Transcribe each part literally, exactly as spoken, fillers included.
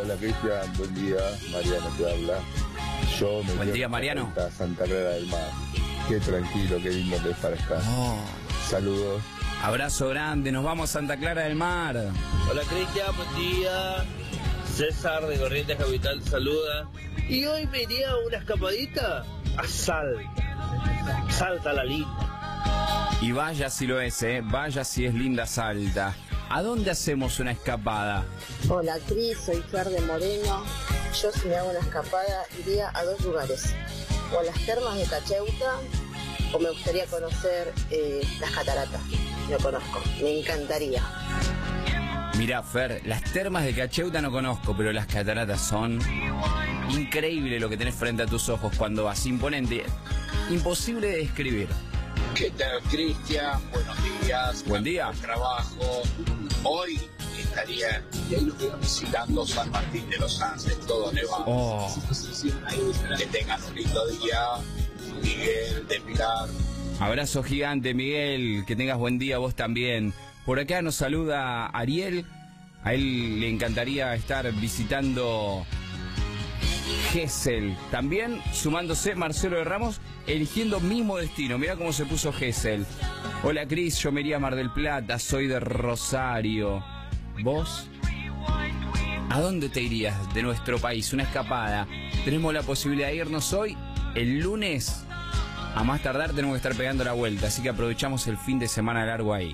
Hola Cristian, buen día, Mariano te habla. Yo me Buen día, Mariano. A Santa Clara del Mar. Qué tranquilo, qué lindo que es para estar. Oh. Saludos. Abrazo grande, nos vamos a Santa Clara del Mar. Hola Cristian, buen día. César de Corrientes Capital saluda. Y hoy me iría una escapadita a Salta. Salta la linda. Y vaya si lo es, eh. Vaya si es linda Salta. ¿A dónde hacemos una escapada? Hola Cris, soy Fer de Moreno. Yo si me hago una escapada iría a dos lugares. O a las termas de Cacheuta o me gustaría conocer eh, las cataratas. No conozco, me encantaría. Mirá, Fer, las termas de Cacheuta no conozco, pero las cataratas son increíble lo que tenés frente a tus ojos cuando vas, imponente, imposible de describir. ¿Qué tal, Cristian? Buenos días. Buen día. Buen trabajo. Hoy estaría visitando San Martín de los Andes, todo nevado. Oh. Que tengan un lindo día. Miguel de Pilar. Abrazo gigante, Miguel, que tengas buen día vos también. Por acá nos saluda Ariel, a él le encantaría estar visitando Gesell. También sumándose Marcelo de Ramos, eligiendo mismo destino. Mirá cómo se puso Gesell. Hola Cris, yo me iría a Mar del Plata, soy de Rosario. ¿Vos? ¿A dónde te irías de nuestro país? Una escapada. Tenemos la posibilidad de irnos hoy, el lunes. A más tardar tenemos que estar pegando la vuelta, así que aprovechamos el fin de semana largo ahí.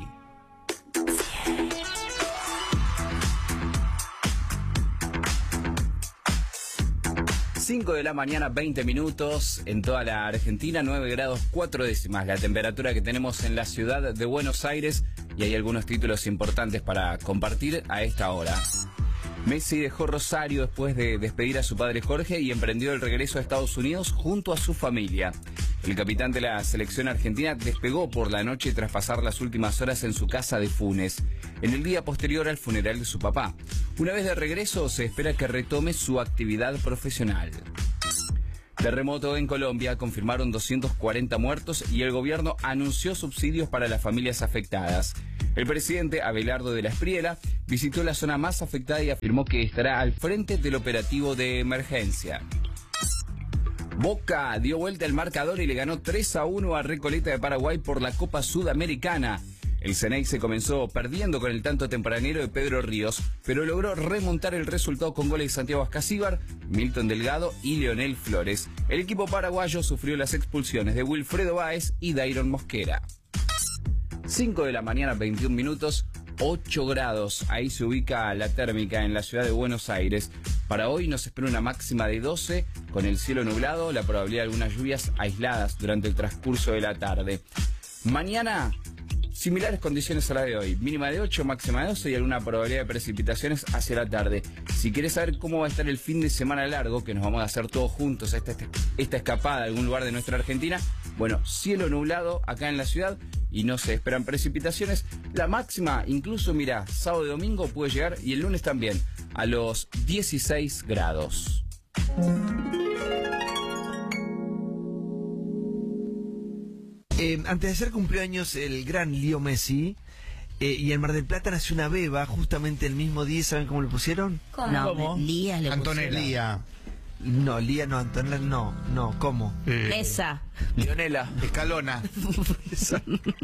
cinco de la mañana, veinte minutos, en toda la Argentina, nueve grados cuatro décimas, la temperatura que tenemos en la ciudad de Buenos Aires, y hay algunos títulos importantes para compartir a esta hora. Messi dejó Rosario después de despedir a su padre Jorge y emprendió el regreso a Estados Unidos junto a su familia. El capitán de la selección argentina despegó por la noche tras pasar las últimas horas en su casa de Funes, en el día posterior al funeral de su papá. Una vez de regreso, se espera que retome su actividad profesional. Terremoto en Colombia, confirmaron doscientos cuarenta muertos y el gobierno anunció subsidios para las familias afectadas. El presidente Abelardo de la Espriella visitó la zona más afectada y afirmó que estará al frente del operativo de emergencia. Boca dio vuelta el marcador y le ganó tres a uno a Recoleta de Paraguay por la Copa Sudamericana. El Ceneice comenzó perdiendo con el tanto tempranero de Pedro Ríos, pero logró remontar el resultado con goles de Santiago Ascasíbar, Milton Delgado y Leonel Flores. El equipo paraguayo sufrió las expulsiones de Wilfredo Báez y Dairon Mosquera. cinco de la mañana, veintiún minutos, ocho grados. Ahí se ubica la térmica en la ciudad de Buenos Aires. Para hoy nos espera una máxima de doce, con el cielo nublado, la probabilidad de algunas lluvias aisladas durante el transcurso de la tarde. Mañana, similares condiciones a la de hoy, mínima de ocho, máxima de doce y alguna probabilidad de precipitaciones hacia la tarde. Si querés saber cómo va a estar el fin de semana largo, que nos vamos a hacer todos juntos a esta, esta, esta escapada a algún lugar de nuestra Argentina, bueno, cielo nublado acá en la ciudad y no se esperan precipitaciones. La máxima, incluso, mirá, sábado y domingo puede llegar, y el lunes también, a los dieciséis grados. Eh, antes de ser cumpleaños el gran Leo Messi, eh, y en Mar del Plata nació una beba justamente el mismo día. ¿Saben cómo le pusieron? ¿Cómo? No, ¿Cómo? Lía le Antonella. Lía. No, Lía no, Antonella no, no, ¿cómo? Eh, Mesa. Leonela. Escalona. Mesa.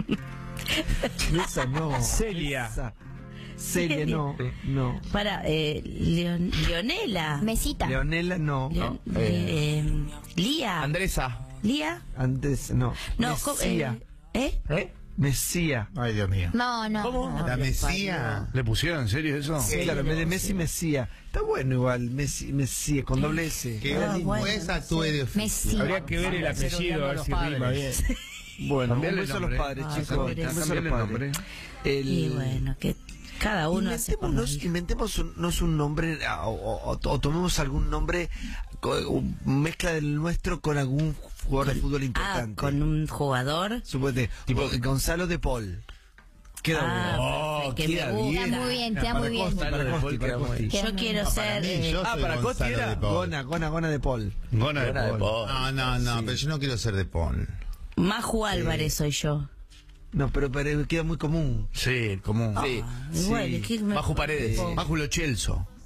Mesa no. Celia. Mesa. Celia no, no. Para, eh, Leon, Leonela. Mesita. Leonela no. Leon, no. Eh, eh, Lía. Andresa. Lía. Antes, no. No, Mesía. Eh, ¿Eh? ¿Eh? Mesía. Ay, Dios mío. No, no. ¿Cómo? No, La Mesía. ¿Le pusieron en serio eso? Sí, claro, de Messi, Mesía. Está bueno igual, Messi, Mesía, con doble S. Que Ah, bueno, esa actúe de oficio. Messi. Habría que ver el apellido, a ver si rima bien. Bueno, un Cambiarle beso a los nombre. padres, Ah, chicos. pobre. Un beso a los Cambiarle padres. nombre. El... Y bueno, que cada uno hace como Inventémonos, diga. inventémonos un nombre, o, o, o tomemos algún nombre, con, mezcla del nuestro con algún jugador de fútbol Ah, importante. con un jugador. Suponete, tipo Gonzalo de Paul. Queda Ah, Oh, que queda me gusta. bien. Muy bien, te muy bien. Para Costi, para Costi. Yo quiero ser. eh, Yo Ah, soy para Costi Gonzalo era de Paul. Gona, Gona, Gona de Paul. Gona de Gona de Paul. Paul. No, no, no, Sí. pero yo no quiero ser de Paul. Maju Álvarez soy yo. No, pero, pero queda muy común. Sí, común. Sí. Igual, Sí. es que me- Bajo Paredes. Oh. Bajo Lo Chelso.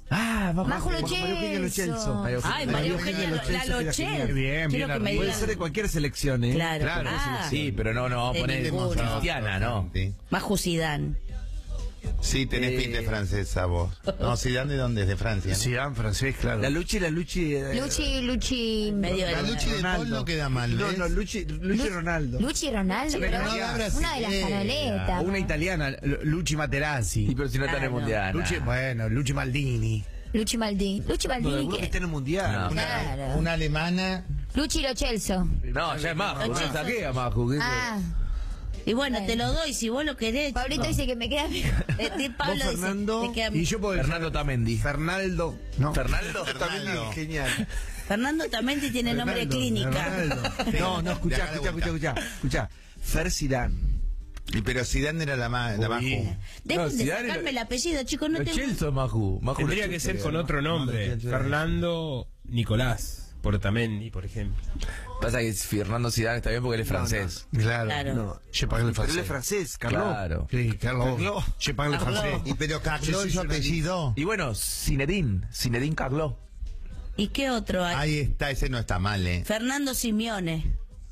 Ah, vamos. Majo Lo María Eugenia Lo Celso. Celso. Ay, María Eugenia Lo- la Lo Celso. Bien, bien Quiero que me arriba. Puede digan- ser de cualquier selección, ¿eh? Claro. Claro, Ah, Sí, pero no, no, vamos a De poner ninguno. cristiana, ¿no? Sí. Maju Zidane. Sí, tenés Eh. pinta de francesa vos. No, Zidane de dónde es, de Francia. ¿no? Zidane, francés, claro. La Luchi, la Luchi. eh, Luchi, Luchi. Medio La de- Luchi de Paul no queda mal, No, ¿ves? no, Luchi, Luchi Ronaldo. Luchi Ronaldo, pero pero no la una de las brasilera. canoletas. Una italiana, Lu- Luchi Materazzi. Y pero si no está en el Ah, no. mundial. Luchi, nah. bueno, Luchi Maldini. Luchi Maldini. Luchi No, Maldini, alguno que ¿qué? esté en el mundial. No. Claro. Una alemana. Luchi Lo Celso. No, ya es Maju, no saqué a Maju. ¿qué sé? Ah, Y bueno, te lo doy si vos lo querés. Pablito chico. dice que me queda mejor. Eh, eh, Pablo Vos, dice, Fernando, te queda- Y yo puedo decir Fernando Tamendi. Fernaldo. No. Fernando. Fernando. Genial. Fernando Tamendi tiene nombre de clínica. Ronaldo. No, no, escuchá, Le haga la escuchá, escuchá, vuelta. escuchá, escuchá. Fer Zidane. Y pero Zidane era la más, la más Uy. joven. Dejen No, de Zidane sacarme lo- el apellido, chicos. No Lo tengo... Celso es Maju. Maju Tendría Lo que Celso, ser con digamos. otro nombre. Fernando Nicolás Portamendi, por ejemplo. Pasa que Fernando Zidane está bien porque él es francés. Claro. Claro. No. Je parle Pero él français. es francés, Carlos. Claro. Sí, Carlos. Carlos. Je parle Carlos. français. Y pero Carlos Sí, es su sí, apellido. Y bueno, Zinedine. Zinedine Carlos. ¿Y qué otro hay? Ahí está, ese no está mal, eh. Fernando Simeone.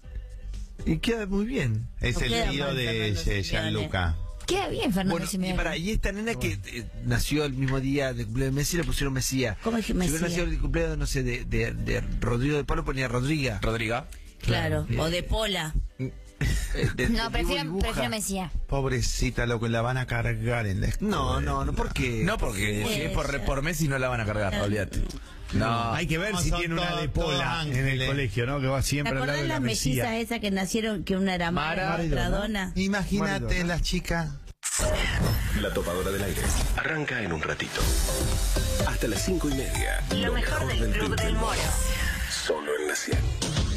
Y queda muy bien. Es No el queda tío mal, de Fernando Ye- Simeone. Gianluca. Queda bien, Fernando Bueno, y, Simeone. para, y esta nena que eh, nació el mismo día de cumpleaños de Messi le pusieron Mesía. ¿Cómo es que Si hubiera Mesía? nacido el cumpleaños, no sé, de, de, de Rodrigo de Pablo, ponía Rodriga. Rodriga. Claro. Claro. O de Pola. Eh, de- de No, prefiero, Dibu Dibuja. prefiero Mesía. Pobrecita, lo que la van a cargar en la escuela. No, no, no, ¿por qué? No, porque si es por, por Messi no la van a cargar, olvídate. No. Hay que ver No, si son tiene una todos- de todos Pola en el ángeles. colegio, ¿no? Que va ¿Te siempre al lado acordás de la las mellizas Mesía. esas que nacieron, que una era Mara, Mara, otra Dona? Imagínate Maradona. las chicas. La topadora del aire. Arranca en un ratito. Hasta las cinco y media. Lo mejor del Club del Moro.